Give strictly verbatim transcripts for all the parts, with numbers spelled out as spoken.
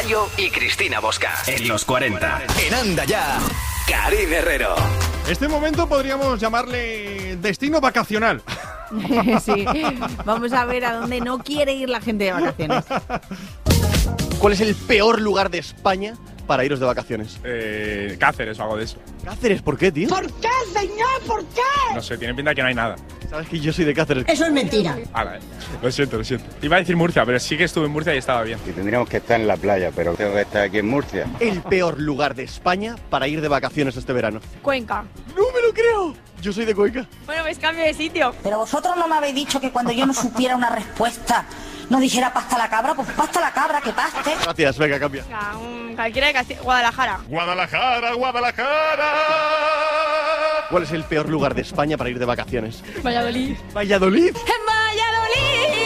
Mayo y Cristina Bosca. En los cuarenta. En Anda Ya, Karim Herrero. Este momento podríamos llamarle destino vacacional. Sí, vamos a ver a dónde no quiere ir la gente de vacaciones. ¿Cuál es el peor lugar de España para iros de vacaciones? Eh, Cáceres o algo de eso. ¿Cáceres? ¿Por qué, tío? ¿Por qué, señor? ¿Por qué? No sé, tiene pinta que no hay nada. Sabes que yo soy de Cáceres. Eso es mentira. Ala, eh. Lo siento, lo siento. Iba a decir Murcia, pero sí que estuve en Murcia y estaba bien. Y tendríamos que estar en la playa, pero tengo que estar aquí en Murcia. El peor lugar de España para ir de vacaciones este verano. Cuenca. ¡No me lo creo! Yo soy de Cuenca. Bueno, pues cambio de sitio. Pero vosotros no me habéis dicho que cuando yo no supiera una respuesta no dijera pasta la cabra, pues pasta la cabra, que paste. Gracias, venga, cambia. Venga, un- cualquiera de Castilla. Guadalajara. Guadalajara, Guadalajara. ¿Cuál es el peor lugar de España para ir de vacaciones? Valladolid. ¡Valladolid! ¡Valladolid!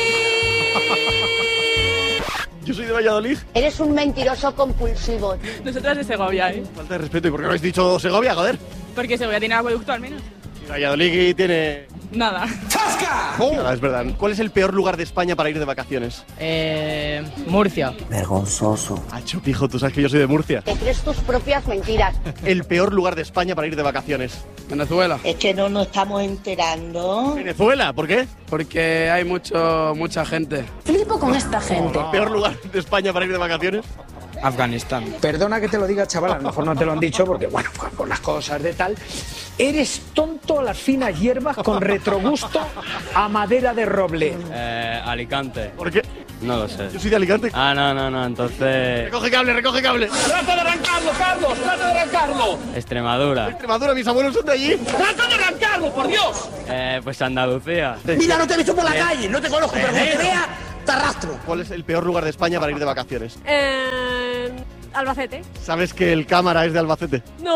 Yo soy de Valladolid. Eres un mentiroso compulsivo. Nosotras de Segovia, ¿eh? Falta de respeto. ¿Y por qué no habéis dicho Segovia, joder? Porque Segovia tiene acueducto al menos. Y Valladolid tiene... Nada. Nada, es verdad. ¿Cuál es el peor lugar de España para ir de vacaciones? Eh, Murcia. Vergonzoso. Hacho, pijo, tú sabes que yo soy de Murcia. Te crees tus propias mentiras. El peor lugar de España para ir de vacaciones. Venezuela. Es que no nos estamos enterando. Venezuela, ¿por qué? Porque hay mucho, mucha gente. Flipo con esta gente. ¿El peor lugar de España para ir de vacaciones? Afganistán. Perdona que te lo diga, chaval, a lo mejor no te lo han dicho porque, bueno, pues por las cosas de tal. Eres tonto a las finas hierbas con retrogusto a madera de roble. Eh, Alicante. ¿Por qué? No lo sé. Yo soy de Alicante. Ah, no, no, no, entonces... Recoge cable, recoge cable. ¡Trata de arrancarlo, Carlos! ¡Trata de arrancarlo! Extremadura. Extremadura, mis abuelos son de allí. ¡Trata de arrancarlo, por Dios! Eh, pues Andalucía. Mira, no te he visto por la calle, no te conozco, pero cuando te vea, te arrastro. ¿Cuál es el peor lugar de España para ir de vacaciones? Eh, Albacete. ¿Sabes que el cámara es de Albacete? No.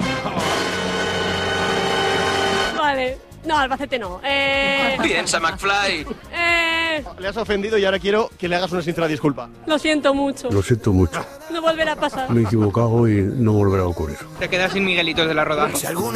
Vale. No, Albacete no. Eh, Piensa, McFly. eh, Le has ofendido y ahora quiero que le hagas una sincera disculpa. lo siento mucho. Lo siento mucho. No volverá a pasar. Me he equivocado y no volverá a ocurrir. Te quedas sin Miguelitos de la Roda.